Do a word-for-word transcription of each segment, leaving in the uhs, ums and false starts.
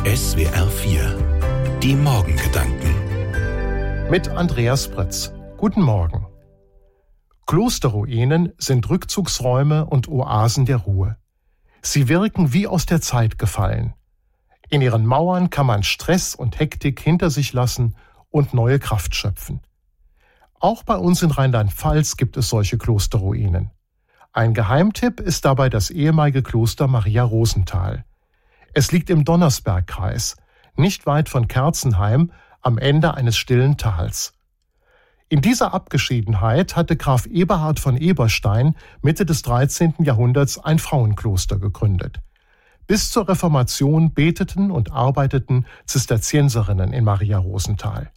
S W R vier. Die Morgengedanken. Mit Andreas Pritz. Guten Morgen. Klosterruinen sind Rückzugsräume und Oasen der Ruhe. Sie wirken wie aus der Zeit gefallen. In ihren Mauern kann man Stress und Hektik hinter sich lassen und neue Kraft schöpfen. Auch bei uns in Rheinland-Pfalz gibt es solche Klosterruinen. Ein Geheimtipp ist dabei das ehemalige Kloster Maria Rosenthal. Es liegt im Donnersbergkreis, nicht weit von Kerzenheim, am Ende eines stillen Tals. In dieser Abgeschiedenheit hatte Graf Eberhard von Eberstein Mitte des dreizehnten Jahrhunderts ein Frauenkloster gegründet. Bis zur Reformation beteten und arbeiteten Zisterzienserinnen in Maria Rosenthal.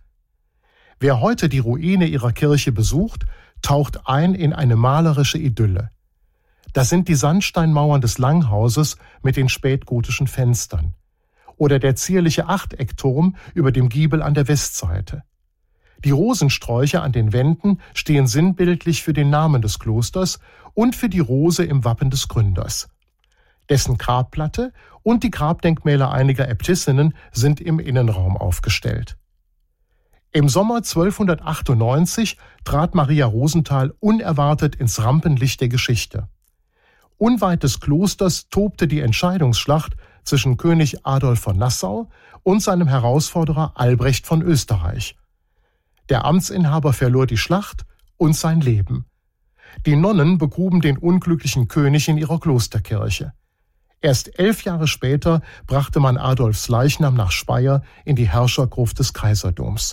Wer heute die Ruine ihrer Kirche besucht, taucht ein in eine malerische Idylle. Das sind die Sandsteinmauern des Langhauses mit den spätgotischen Fenstern. Oder der zierliche Achteckturm über dem Giebel an der Westseite. Die Rosensträucher an den Wänden stehen sinnbildlich für den Namen des Klosters und für die Rose im Wappen des Gründers. Dessen Grabplatte und die Grabdenkmäler einiger Äbtissinnen sind im Innenraum aufgestellt. Im Sommer zwölfhundertachtundneunzig trat Maria Rosenthal unerwartet ins Rampenlicht der Geschichte. Unweit des Klosters tobte die Entscheidungsschlacht zwischen König Adolf von Nassau und seinem Herausforderer Albrecht von Österreich. Der Amtsinhaber verlor die Schlacht und sein Leben. Die Nonnen begruben den unglücklichen König in ihrer Klosterkirche. Erst elf Jahre später brachte man Adolfs Leichnam nach Speyer in die Herrschergruft des Kaiserdoms.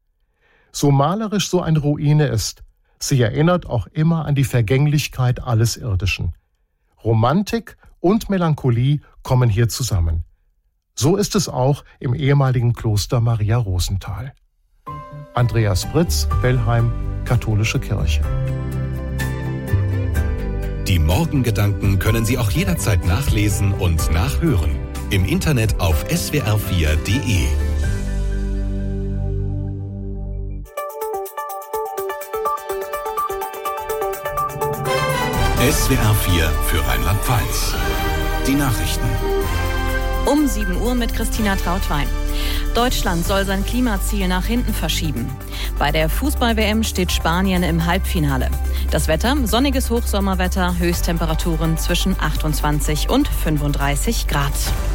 So malerisch so eine Ruine ist, sie erinnert auch immer an die Vergänglichkeit alles Irdischen. Romantik und Melancholie kommen hier zusammen. So ist es auch im ehemaligen Kloster Maria Rosenthal. Andreas Pritz, Bellheim, Katholische Kirche. Die Morgengedanken können Sie auch jederzeit nachlesen und nachhören. Im Internet auf S W R vier Punkt D E. S W R vier für Rheinland-Pfalz. Die Nachrichten. Um sieben Uhr mit Christina Trautwein. Deutschland soll sein Klimaziel nach hinten verschieben. Bei der Fußball-W M steht Spanien im Halbfinale. Das Wetter, sonniges Hochsommerwetter, Höchsttemperaturen zwischen achtundzwanzig und fünfunddreißig Grad.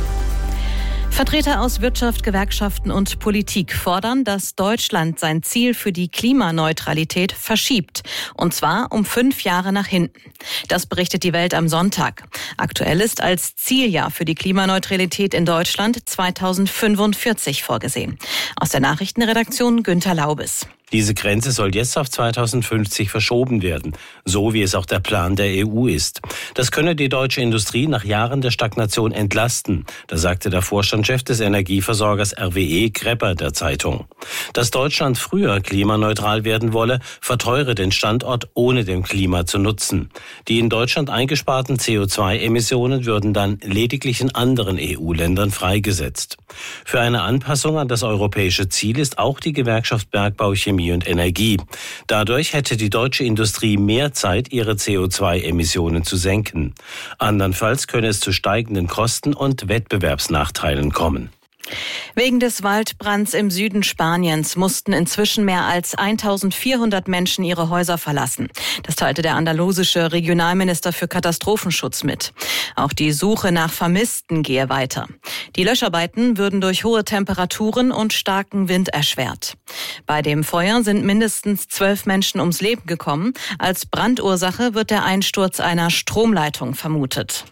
Vertreter aus Wirtschaft, Gewerkschaften und Politik fordern, dass Deutschland sein Ziel für die Klimaneutralität verschiebt. Und zwar um fünf Jahre nach hinten. Das berichtet die Welt am Sonntag. Aktuell ist als Zieljahr für die Klimaneutralität in Deutschland zweitausendfünfundvierzig vorgesehen. Aus der Nachrichtenredaktion Günther Laubes. Diese Grenze soll jetzt auf zweitausendfünfzig verschoben werden, so wie es auch der Plan der E U ist. Das könne die deutsche Industrie nach Jahren der Stagnation entlasten, da sagte der Vorstandschef des Energieversorgers R W E Grepper der Zeitung. Dass Deutschland früher klimaneutral werden wolle, verteure den Standort, ohne dem Klima zu nutzen. Die in Deutschland eingesparten C O zwei Emissionen würden dann lediglich in anderen E U-Ländern freigesetzt. Für eine Anpassung an das europäische Ziel ist auch die Gewerkschaft Bergbau, Chemie und Energie. Dadurch hätte die deutsche Industrie mehr Zeit, ihre C O zwei Emissionen zu senken. Andernfalls könne es zu steigenden Kosten und Wettbewerbsnachteilen kommen. Wegen des Waldbrands im Süden Spaniens mussten inzwischen mehr als eintausendvierhundert Menschen ihre Häuser verlassen. Das teilte der andalusische Regionalminister für Katastrophenschutz mit. Auch die Suche nach Vermissten gehe weiter. Die Löscharbeiten würden durch hohe Temperaturen und starken Wind erschwert. Bei dem Feuer sind mindestens zwölf Menschen ums Leben gekommen. Als Brandursache wird der Einsturz einer Stromleitung vermutet.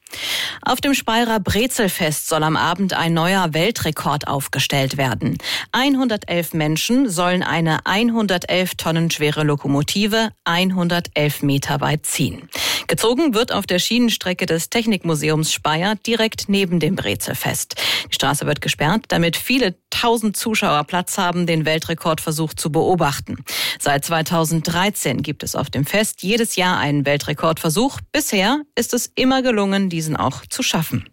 Auf dem Speyerer Brezelfest soll am Abend ein neuer Weltrekord aufgestellt werden. hundertelf Menschen sollen eine hundertelf Tonnen schwere Lokomotive hundertelf Meter weit ziehen. Gezogen wird auf der Schienenstrecke des Technikmuseums Speyer direkt neben dem Brezelfest. Die Straße wird gesperrt, damit viele tausend Zuschauer Platz haben, den Weltrekordversuch zu beobachten. Seit zweitausenddreizehn gibt es auf dem Fest jedes Jahr einen Weltrekordversuch. Bisher ist es immer gelungen, diesen auch zu schaffen.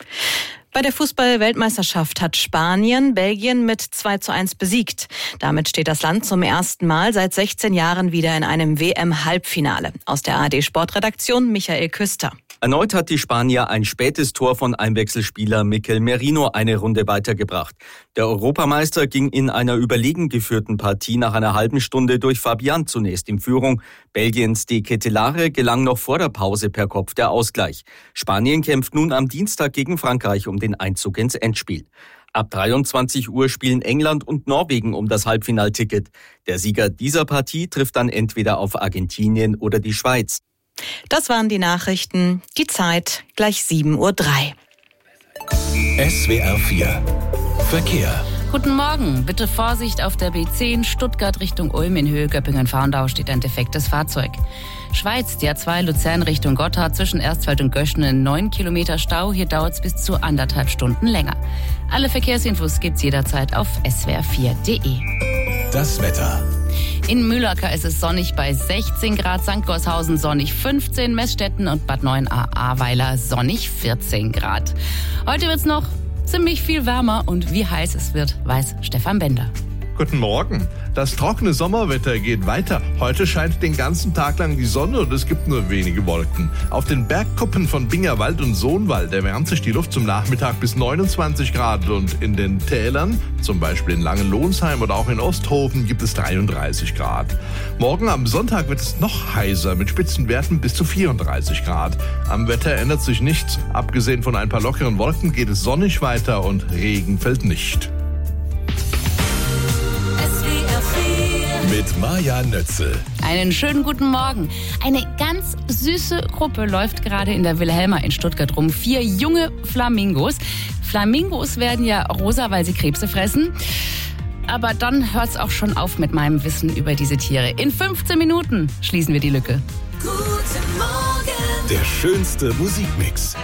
Bei der Fußball-Weltmeisterschaft hat Spanien Belgien mit zwei zu eins besiegt. Damit steht das Land zum ersten Mal seit sechzehn Jahren wieder in einem W M-Halbfinale. Aus der A R D-Sportredaktion Michael Küster. Erneut hat die Spanier ein spätes Tor von Einwechselspieler Mikel Merino eine Runde weitergebracht. Der Europameister ging in einer überlegen geführten Partie nach einer halben Stunde durch Fabian zunächst in Führung. Belgiens De Ketelaere gelang noch vor der Pause per Kopf der Ausgleich. Spanien kämpft nun am Dienstag gegen Frankreich um den Einzug ins Endspiel. Ab dreiundzwanzig Uhr spielen England und Norwegen um das Halbfinalticket. Der Sieger dieser Partie trifft dann entweder auf Argentinien oder die Schweiz. Das waren die Nachrichten. Die Zeit gleich sieben Uhr drei. S W R vier Verkehr. Guten Morgen. Bitte Vorsicht auf der B zehn Stuttgart Richtung Ulm in Höhe Göppingen-Fahrndau steht ein defektes Fahrzeug. Schweiz, die A zwei Luzern Richtung Gotthard zwischen Erstfeld und Göschenen neun Kilometer Stau. Hier dauert es bis zu anderthalb Stunden länger. Alle Verkehrsinfos gibt's jederzeit auf s w r vier punkt d e. Das Wetter. In Mühlacker ist es sonnig bei sechzehn Grad, Sankt Goarshausen sonnig fünfzehn, Meßstetten und Bad Neuenahr-Ahrweiler sonnig vierzehn Grad. Heute wird's noch ziemlich viel wärmer und wie heiß es wird, weiß Stefan Bender. Guten Morgen. Das trockene Sommerwetter geht weiter. Heute scheint den ganzen Tag lang die Sonne und es gibt nur wenige Wolken. Auf den Bergkuppen von Bingerwald und Sohnwald erwärmt sich die Luft zum Nachmittag bis neunundzwanzig Grad und in den Tälern, zum Beispiel in Langenlohnsheim oder auch in Osthofen, gibt es dreiunddreißig Grad. Morgen am Sonntag wird es noch heißer mit Spitzenwerten bis zu vierunddreißig Grad. Am Wetter ändert sich nichts. Abgesehen von ein paar lockeren Wolken geht es sonnig weiter und Regen fällt nicht. Mit Maja Nötzel. Einen schönen guten Morgen. Eine ganz süße Gruppe läuft gerade in der Wilhelma in Stuttgart rum. Vier junge Flamingos. Flamingos werden ja rosa, weil sie Krebse fressen. Aber dann hört's auch schon auf mit meinem Wissen über diese Tiere. In fünfzehn Minuten schließen wir die Lücke. Guten Morgen. Der schönste Musikmix.